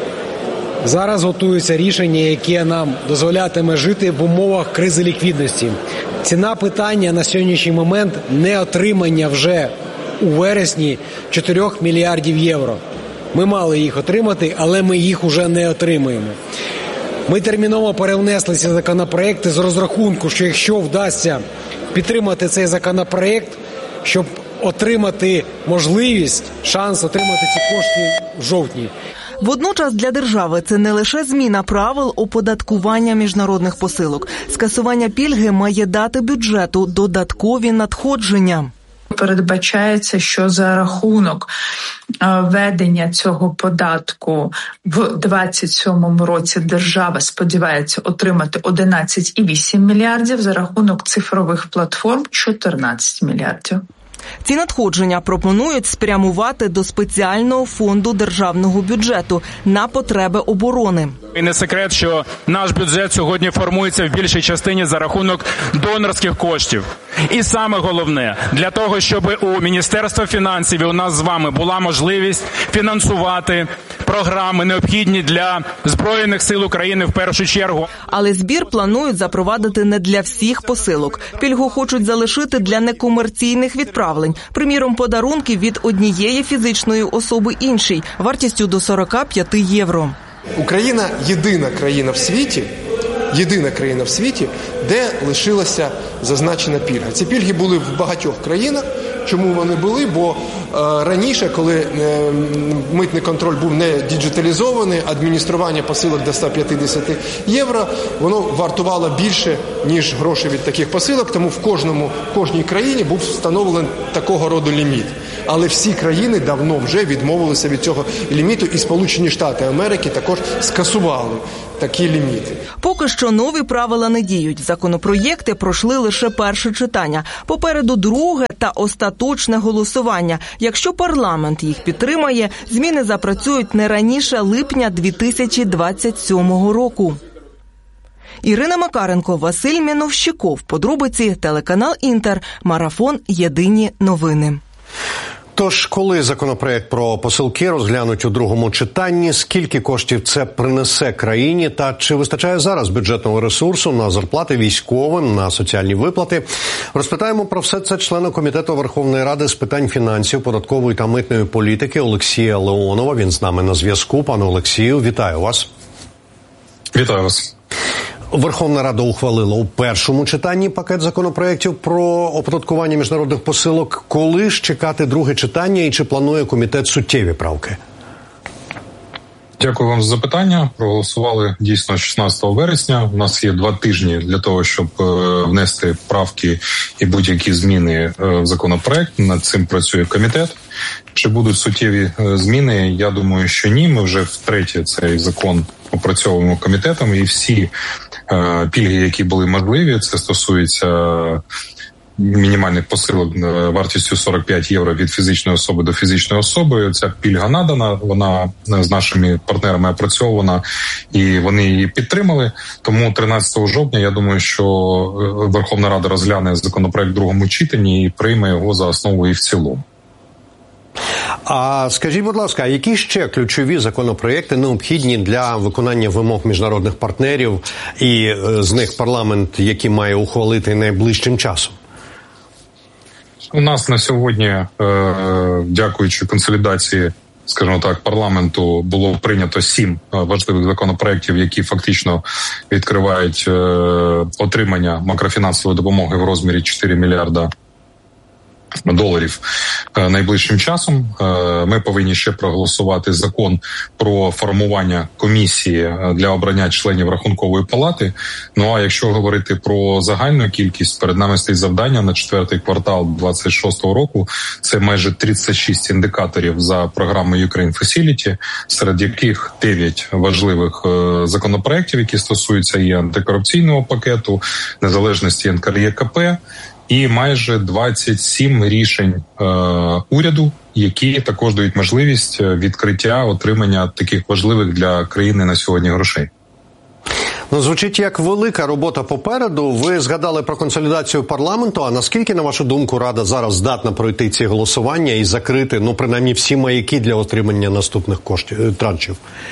Зараз готується рішення, яке нам дозволятиме жити в умовах кризи ліквідності. Ціна питання на сьогоднішній момент – не отримання вже у вересні чотирьох мільярдів євро. Ми мали їх отримати, але ми їх уже не отримуємо. Ми терміново перевнесли ці законопроекти з розрахунку, що якщо вдасться підтримати цей законопроект, щоб отримати можливість, шанс отримати ці кошти в жовтні. Водночас для держави це не лише зміна правил оподаткування міжнародних посилок. Скасування пільги має дати бюджету додаткові надходження. Передбачається, що за рахунок введення цього податку в двадцять сьомому році держава сподівається отримати одинадцять цілих вісім мільярдів, за рахунок цифрових платформ – чотирнадцять мільярдів. Ці надходження пропонують спрямувати до спеціального фонду державного бюджету на потреби оборони. І не секрет, що наш бюджет сьогодні формується в більшій частині за рахунок донорських коштів. І саме головне, для того, щоб у Міністерства фінансів і у нас з вами була можливість фінансувати програми, необхідні для Збройних сил України в першу чергу. Але збір планують запровадити не для всіх посилок. Пільгу хочуть залишити для некомерційних відправлень. Приміром, подарунки від однієї фізичної особи іншій, вартістю до сорок п'ять євро. Україна єдина країна в світі, єдина країна в світі, де лишилася зазначена пільга. Ці пільги були в багатьох країнах. Чому вони були? Бо е, раніше, коли е, митний контроль був не діджиталізований, адміністрування посилок до сто п'ятдесят євро, воно вартувало більше, ніж гроші від таких посилок, тому в кожному, в кожній країні був встановлений такого роду ліміт. Але всі країни давно вже відмовилися від цього ліміту, і Сполучені Штати Америки також скасували такі ліміти. Поки що нові правила не діють. Законопроєкти пройшли лише перше читання. Попереду друге та остаточне голосування. Якщо парламент їх підтримає, зміни запрацюють не раніше липня дві тисячі двадцять сьомого року. Ірина Макаренко, Василь Міновщиков. Подробиці, телеканал Інтер. Марафон «Єдині новини». Тож, коли законопроект про посилки розглянуть у другому читанні, скільки коштів це принесе країні та чи вистачає зараз бюджетного ресурсу на зарплати військовим, на соціальні виплати? Розпитаємо про все це члена Комітету Верховної Ради з питань фінансів, податкової та митної політики Олексія Леонова. Він з нами на зв'язку. Пане Олексію, вітаю вас. Вітаю вас. Верховна Рада ухвалила у першому читанні пакет законопроєктів про оподаткування міжнародних посилок. Коли ж чекати друге читання і чи планує комітет суттєві правки? Дякую вам за запитання. Проголосували дійсно шістнадцятого вересня. У нас є два тижні для того, щоб внести правки і будь-які зміни в законопроект. Над цим працює комітет. Чи будуть суттєві зміни? Я думаю, що ні. Ми вже втретє цей закон опрацьовуємо комітетом, і всі е, пільги, які були можливі, це стосується мінімальних посилок вартістю сорок п'ять євро від фізичної особи до фізичної особи. Ця пільга надана, вона з нашими партнерами опрацьована, і вони її підтримали. Тому тринадцятого жовтня, я думаю, що Верховна Рада розгляне законопроект в другому читанні і прийме його за основу і в цілому. А скажіть, будь ласка, а які ще ключові законопроєкти необхідні для виконання вимог міжнародних партнерів і з них парламент, який має ухвалити найближчим часом? У нас на сьогодні, дякуючи консолідації, скажімо так, парламенту, було прийнято сім важливих законопроєктів, які фактично відкривають отримання макрофінансової допомоги в розмірі чотири мільярда доларів найближчим часом. Ми повинні ще проголосувати закон про формування комісії для обрання членів Рахункової палати. Ну а якщо говорити про загальну кількість, перед нами стоїть завдання на четвертий квартал двадцять шостого року. Це майже тридцять шість індикаторів за програмою Ukraine Facility, серед яких дев'ять важливих законопроєктів, які стосуються і антикорупційного пакету, незалежності ен ка ер є ка пе, і майже двадцять сім рішень е, уряду, які також дають можливість відкриття отримання таких важливих для країни на сьогодні грошей. Ну, звучить як велика робота попереду. Ви згадали про консолідацію парламенту. А наскільки, на вашу думку, Рада зараз здатна пройти ці голосування і закрити, ну, принаймні, всі маяки для отримання наступних коштів, траншів?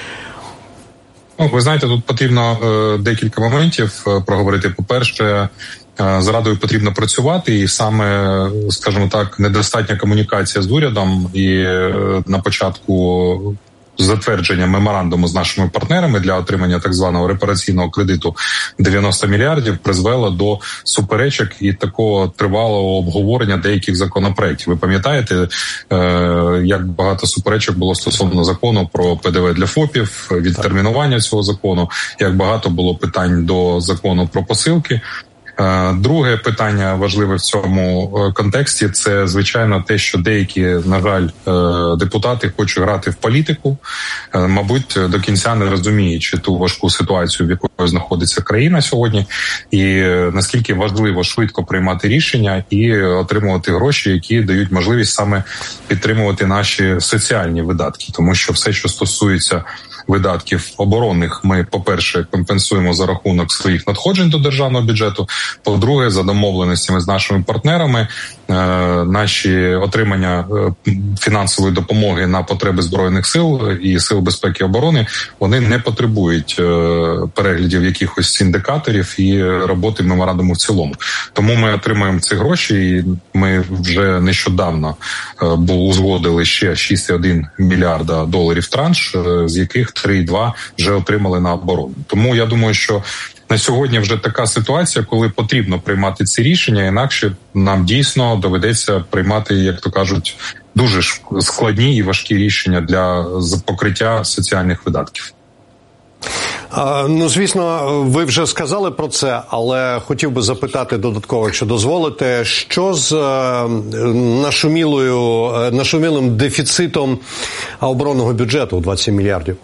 Ну, ви знаєте, тут потрібно е, декілька моментів е, проговорити. По-перше, з Радою потрібно працювати, і саме, скажімо так, недостатня комунікація з урядом і на початку затвердження меморандуму з нашими партнерами для отримання так званого репараційного кредиту дев'яносто мільярдів призвело до суперечок і такого тривалого обговорення деяких законопроєктів. Ви пам'ятаєте, як багато суперечок було стосовно закону про пе де ве для ФОПів, відтермінування цього закону, як багато було питань до закону про посилки. Друге питання важливе в цьому контексті – це, звичайно, те, що деякі, на жаль, депутати хочуть грати в політику, мабуть, до кінця не розуміючи ту важку ситуацію, в якій знаходиться країна сьогодні, і наскільки важливо швидко приймати рішення і отримувати гроші, які дають можливість саме підтримувати наші соціальні видатки, тому що все, що стосується видатків оборонних, ми, по-перше, компенсуємо за рахунок своїх надходжень до державного бюджету. По-друге, за домовленостями з нашими партнерами, е, наші отримання е, фінансової допомоги на потреби Збройних сил і Сил безпеки і оборони, вони не потребують е, переглядів якихось індикаторів і роботи меморандуму в цілому. Тому ми отримуємо ці гроші, і ми вже нещодавно е, узгодили ще шість цілих одна десята мільярда доларів транш, е, з яких три цілих два вже отримали на оборону. Тому я думаю, що на сьогодні вже така ситуація, коли потрібно приймати ці рішення, інакше нам дійсно доведеться приймати, як то кажуть, дуже складні і важкі рішення для покриття соціальних видатків. Ну, звісно, ви вже сказали про це, але хотів би запитати додатково, якщо дозволите, що з нашумілою, нашумілим дефіцитом оборонного бюджету у двадцять сім мільярдів?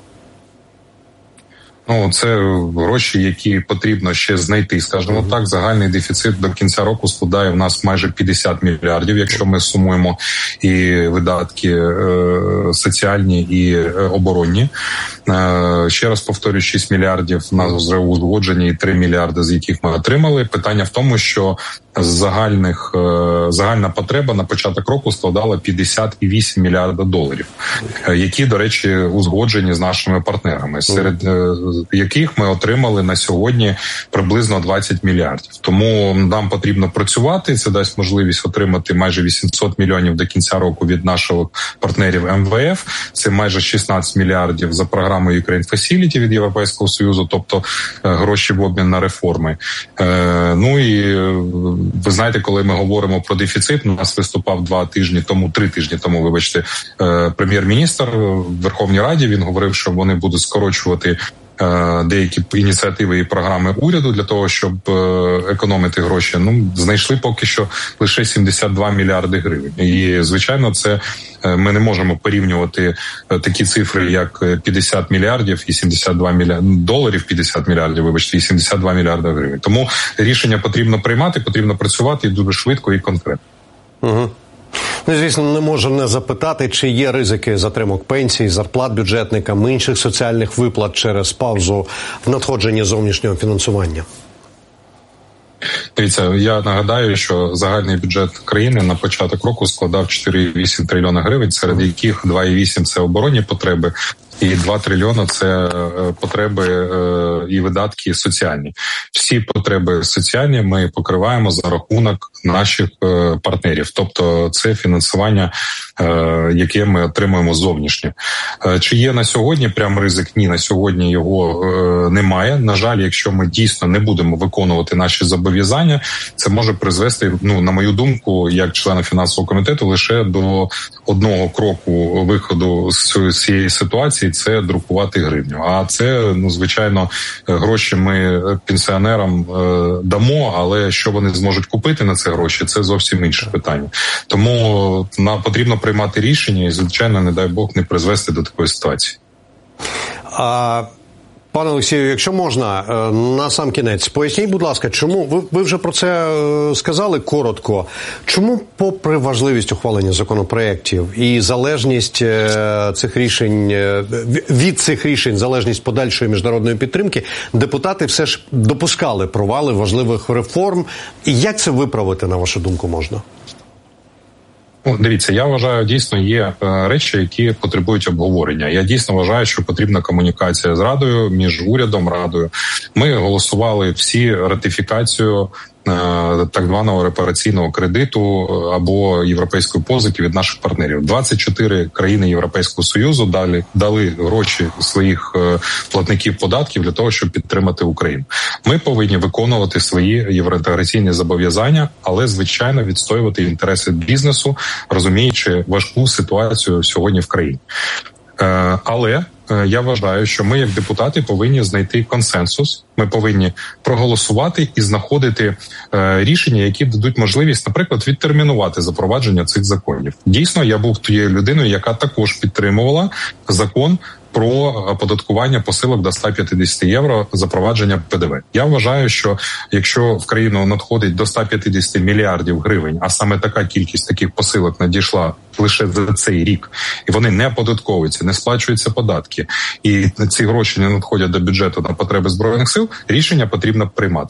Ну, це гроші, які потрібно ще знайти. Скажімо так, загальний дефіцит до кінця року складає в нас майже п'ятдесят мільярдів, якщо ми сумуємо і видатки е, соціальні, і е, оборонні. Е, ще раз повторюю, шість мільярдів в нас вже узгоджені, і три мільярди, з яких ми отримали. Питання в тому, що загальних, е, загальна потреба на початок року складала п'ятдесят вісім мільярда доларів, е, які, до речі, узгоджені з нашими партнерами, серед е, яких ми отримали на сьогодні приблизно двадцять мільярдів. Тому нам потрібно працювати, це дасть можливість отримати майже вісімсот мільйонів до кінця року від наших партнерів ем ве еф, це майже шістнадцять мільярдів за програмою Ukraine Facility від Європейського Союзу, тобто гроші в обмін на реформи. Е, ну і ви знаєте, коли ми говоримо про дефіцит, у нас виступав два тижні тому, три тижні тому, вибачте, е, прем'єр-міністр в Верховній Раді, він говорив, що вони будуть скорочувати деякі ініціативи і програми уряду для того, щоб економити гроші. Ну, знайшли поки що лише сімдесят два мільярди гривень. І, звичайно, це ми не можемо порівнювати такі цифри, як п'ятдесят мільярдів і сімдесят два мільярди доларів, п'ятдесят мільярдів, вибачте, і сімдесят два мільярди гривень. Тому рішення потрібно приймати, потрібно працювати і дуже швидко і конкретно. Угу. Ну, звісно, не можу не запитати, чи є ризики затримок пенсій, зарплат бюджетникам, інших соціальних виплат через паузу в надходженні зовнішнього фінансування. Дивіться, я нагадаю, що загальний бюджет країни на початок року складав чотири цілих вісім трильйона гривень, серед яких два цілих вісім – це оборонні потреби, і два трильйона – це потреби і видатки соціальні. Всі потреби соціальні ми покриваємо за рахунок наших партнерів. Тобто це фінансування, яке ми отримуємо зовнішнє. Чи є на сьогодні прям ризик? Ні, на сьогодні його немає. На жаль, якщо ми дійсно не будемо виконувати наші зобов'язання, це може призвести, ну, на мою думку, як члена фінансового комітету, лише до одного кроку виходу з цієї ситуації – це друкувати гривню. А це, ну, звичайно, гроші ми пенсіонерам е, дамо, але що вони зможуть купити на це гроші, це зовсім інше питання. Тому нам потрібно приймати рішення і, звичайно, не дай Бог, не призвести до такої ситуації. А... Пане Олексію, якщо можна, на сам кінець, поясніть, будь ласка, чому, ви, ви вже про це сказали коротко, чому попри важливість ухвалення законопроєктів і залежність цих рішень, від цих рішень, залежність подальшої міжнародної підтримки, депутати все ж допускали провали важливих реформ, і як це виправити, на вашу думку, можна? Ну, дивіться, я вважаю, дійсно є е, речі, які потребують обговорення. Я дійсно вважаю, що потрібна комунікація з Радою, між урядом, Радою. Ми голосували всі ратифікацію е, так званого репараційного кредиту або європейської позики від наших партнерів. двадцять чотири країни Європейського Союзу дали, дали гроші своїх е, платників податків для того, щоб підтримати Україну. Ми повинні виконувати свої євроінтеграційні зобов'язання, але, звичайно, відстоювати інтереси бізнесу, розуміючи важку ситуацію сьогодні в країні. Е, але я вважаю, що ми, як депутати, повинні знайти консенсус. Ми повинні проголосувати і знаходити е, рішення, які дадуть можливість, наприклад, відтермінувати запровадження цих законів. Дійсно, я був тією людиною, яка також підтримувала закон про оподаткування посилок до ста п'ятдесят євро, запровадження пе де ве. Я вважаю, що якщо в країну надходить до ста п'ятдесят мільярдів гривень, а саме така кількість таких посилок надійшла лише за цей рік, і вони не оподатковуються, не сплачуються податки, і ці гроші не надходять до бюджету на потреби Збройних сил, рішення потрібно приймати.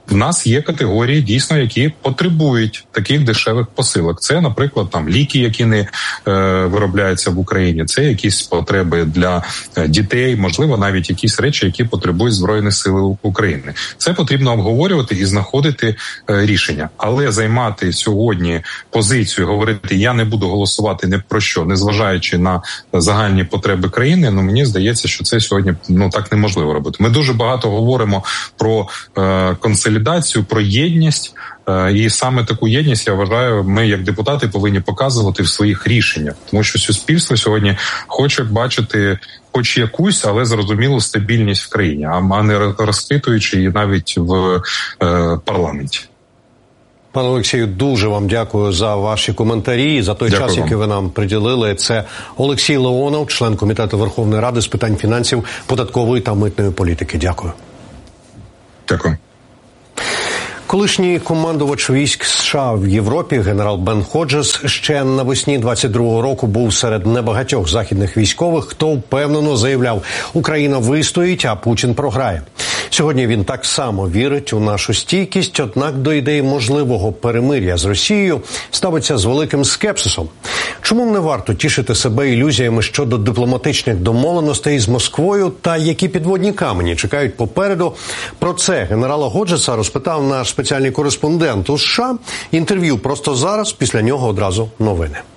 в нас є категорії, дійсно, які потребують таких дешевих посилок. Це, наприклад, там ліки, які не е, виробляються в Україні, це якісь потреби для дітей, можливо, навіть якісь речі, які потребують Збройних сил України. Це потрібно обговорювати і знаходити е, рішення. Але займати сьогодні позицію, говорити, я не буду голосувати ні про що, незважаючи на загальні потреби країни, ну мені здається, що це сьогодні ну так неможливо робити. Ми дуже багато говоримо про е, консолідацію, про єдність. І саме таку єдність, я вважаю, ми як депутати повинні показувати в своїх рішеннях. Тому що суспільство сьогодні хоче бачити хоч якусь, але зрозумілу стабільність в країні, а не розхитуючи її навіть в е, парламенті. Пане Олексію, дуже вам дякую за ваші коментарі, за той дякую час, вам. який ви нам приділили. Це Олексій Леонов, член Комітету Верховної Ради з питань фінансів, податкової та митної політики. Дякую. Дякую. Колишній командувач військ США в Європі генерал Бен Ходжес ще навесні двадцять другого року був серед небагатьох західних військових, хто впевнено заявляв: Україна вистоїть, а Путін програє. Сьогодні він так само вірить у нашу стійкість, однак до ідеї можливого перемир'я з Росією ставиться з великим скепсисом. Чому не варто тішити себе ілюзіями щодо дипломатичних домовленостей з Москвою та які підводні камені чекають попереду? Про це генерала Ходжеса розпитав наш спеціальний кореспондент у США. Інтерв'ю просто зараз, після нього одразу новини.